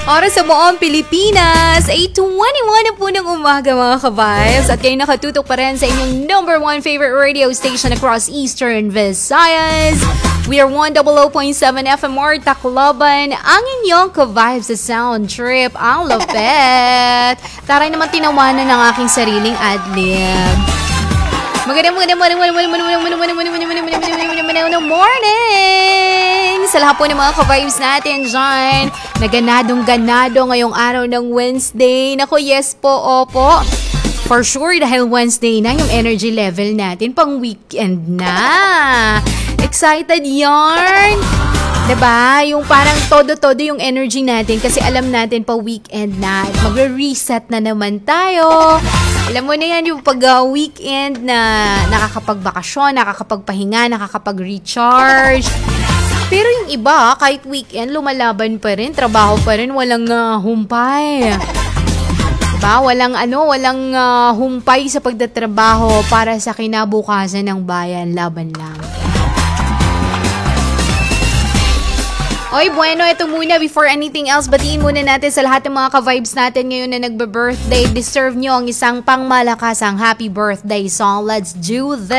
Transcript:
Oras sa buong Pilipinas, 8:21 na po ng umaga mga ka-vibes. At kayo nakatutok pa rin sa inyong number one favorite radio station across Eastern Visayas. We are 100.7 FM Tacloban, ang inyong ka-vibes sa sound trip, ang lupet. Taray naman tinawanan ng aking sariling adlib. Magandang morning sa lahat po ng mga ka-vibes natin dyan. Naganadong-ganado ngayong araw ng Wednesday. Naku, yes po, opo. For sure, dahil Wednesday na yung energy level natin, pang weekend na. Excited yarn? Diba? Yung parang todo-todo yung energy natin kasi alam natin pa weekend na. Magre-reset na naman tayo. Alam mo na yan yung pag weekend na nakakapagbakasyon, nakakapagpahinga, nakakapag-recharge. Pero yung iba, kahit weekend, lumalaban pa rin, trabaho pa rin, walang humpay. Diba? Walang humpay sa pagtatrabaho para sa kinabukasan ng bayan, laban lang. Oy, bueno, ito muna before anything else, batiin muna natin sa lahat ng mga ka-vibes natin ngayon na nagbe-birthday. Deserve nyo ang isang pangmalakasang happy birthday song. Let's do this!